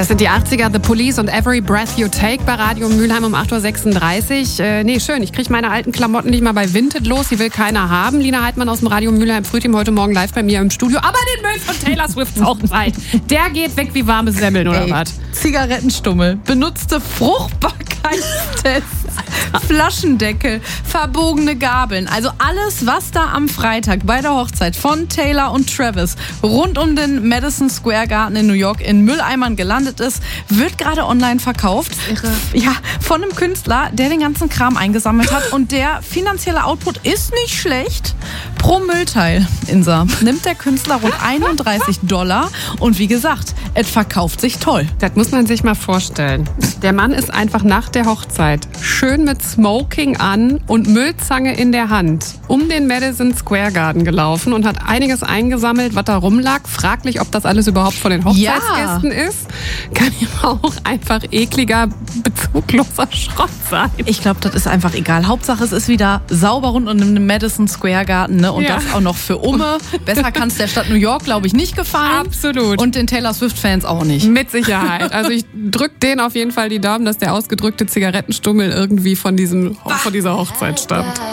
Das sind die 80er, The Police und Every Breath You Take bei Radio Mülheim um 8.36 Uhr. Schön, ich kriege meine alten Klamotten nicht mal bei Vinted los, die will keiner haben. Lina Heidmann aus dem Radio Mülheim Frühteam heute Morgen live bei mir im Studio. Aber den Müll von Taylor Swifts Hochzeit, der geht weg wie warme Semmeln, oder was? Zigarettenstummel, benutzte Fruchtbarkeitstests, Flaschendeckel, verbogene Gabeln. Also alles, was da am Freitag bei der Hochzeit von Taylor und Travis rund um den Madison Square Garden in New York in Mülleimern gelandet ist, wird gerade online verkauft. Irre. Ja, von einem Künstler, der den ganzen Kram eingesammelt hat. Und der finanzielle Output ist nicht schlecht. Pro Müllteil, Insa, nimmt der Künstler rund $31. Und wie gesagt, es verkauft sich toll. Das muss man sich mal vorstellen. Der Mann ist einfach nach der Hochzeit schön mit Smoking an und Müllzange in der Hand um den Madison Square Garden gelaufen und hat einiges eingesammelt, was da rumlag. Fraglich, ob das alles überhaupt von den Hochzeitsgästen ist. Kann ja auch einfach ekliger, bezugloser Schrott sein. Ich glaube, das ist einfach egal. Hauptsache, es ist wieder sauber rund um den Madison Square Garden, ne? Und das auch noch für Umme. Besser kann es der Stadt New York, glaube ich, nicht gefallen. Absolut. Und den Taylor Swift-Fans auch nicht. Mit Sicherheit. Also ich drücke denen auf jeden Fall die Daumen, dass der ausgedrückte Zigarettenstummel irgendwie von dieser Hochzeit stammt.